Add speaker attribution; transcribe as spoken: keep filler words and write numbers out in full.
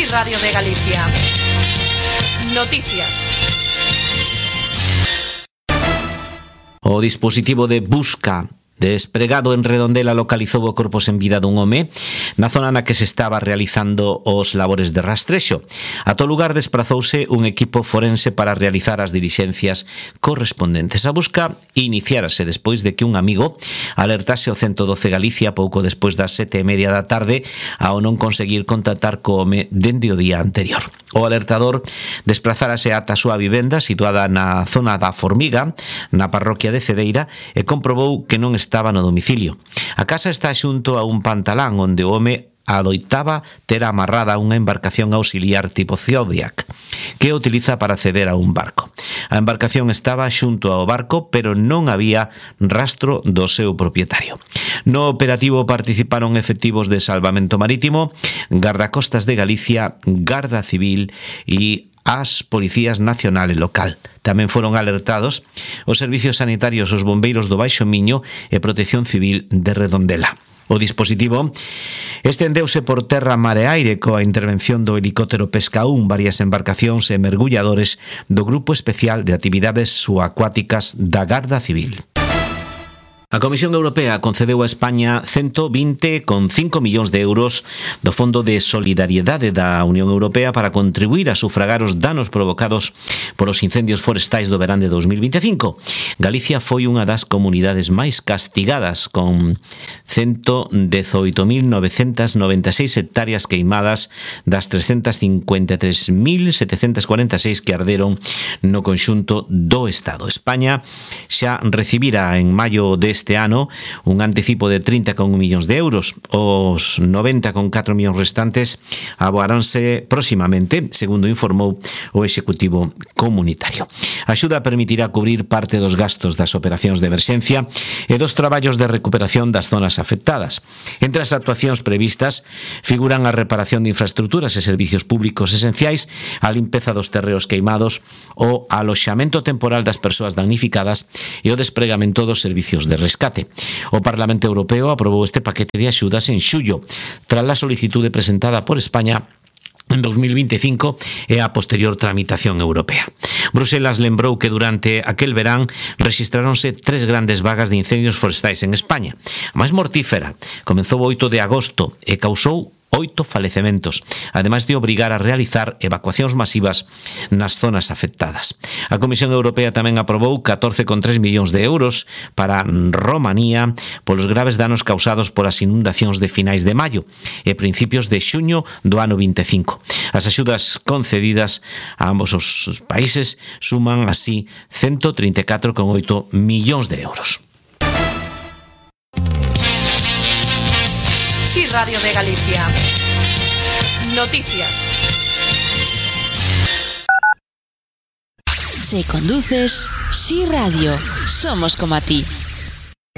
Speaker 1: Sí, Radio de Galicia. Noticias.
Speaker 2: O dispositivo de busca despregado en Redondela localizou o corpo sen vida dun home na zona na que se estaba realizando os labores de rastrexo. A todo lugar desprazouse un equipo forense para realizar as dilixencias correspondentes. A busca iniciárase despois de que un amigo alertase o ciento doce Galicia pouco despois das sete e media da tarde ao non conseguir contactar co home dende o día anterior. O alertador desplazárase ata a súa vivenda situada na zona da Formiga, na parroquia de Cedeira, e comprobou que non estaba no domicilio. A casa está xunto a un pantalán onde o home adoitaba ter amarrada unha embarcación auxiliar tipo Zodiac que utiliza para acceder a un barco. A embarcación estaba xunto ao barco, pero non había rastro do seu propietario. No operativo participaron efectivos de Salvamento Marítimo, Gardacostas de Galicia, Garda Civil e as Policías Nacional e Local. Tamén foron alertados os servicios sanitarios, os bombeiros do Baixo Miño e Protección Civil de Redondela. O dispositivo estendeuse por terra, mar e aire coa intervención do helicóptero Pesca un, varias embarcacións e mergulladores do Grupo Especial de Actividades Subacuáticas da Garda Civil. A Comisión Europea concedeu a España ciento vinte coma cinco millóns de euros do Fondo de Solidariedade da Unión Europea para contribuir a sufragar os danos provocados por os incendios forestais do verán de dos mil vinte e cinco. Galicia foi unha das comunidades máis castigadas, con ciento dezoito mil novecentas noventa e seis hectáreas queimadas das trescentas cincuenta e tres mil setecentas cuarenta e seis que arderon no conxunto do Estado. España xa recibira en maio deste Este ano un anticipo de trinta coma un millóns de euros. Os noventa coma catro millóns restantes aboaranse próximamente, segundo informou o Executivo Comunitario. A axuda permitirá cubrir parte dos gastos das operacións de emerxencia e dos traballos de recuperación das zonas afectadas. Entre as actuacións previstas figuran a reparación de infraestructuras e servicios públicos esenciais, a limpeza dos terreos queimados, o aloxamento temporal das persoas damnificadas e o despregamento dos servicios de rescate. O Parlamento Europeo aprobou este paquete de axudas en xullo, tras a solicitude presentada por España en dos mil vinte e cinco e a posterior tramitación europea. Bruselas lembrou que durante aquel verán rexistráronse tres grandes vagas de incendios forestais en España. A máis mortífera comezou o oito de agosto e causou oito falecementos, ademais de obrigar a realizar evacuacións masivas nas zonas afectadas. A Comisión Europea tamén aprobou catorce coma tres millóns de euros para Romanía polos graves danos causados por as inundacións de finais de maio e principios de xuño do ano vinte e cinco. As axudas concedidas a ambos os países suman así ciento trinta e catro coma oito millóns de euros.
Speaker 1: Sí, Radio de Galicia. Noticias.
Speaker 3: Si conduces, Sí Radio. Somos como a ti.